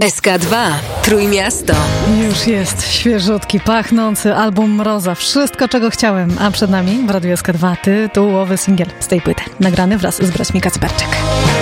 SK2 Trójmiasto. Już jest świeżutki, pachnący album Mroza. Wszystko, czego chciałem. A przed nami w Radiu SK2 tytułowy singiel z tej płyty. Nagrany wraz z braćmi Kacperczyk.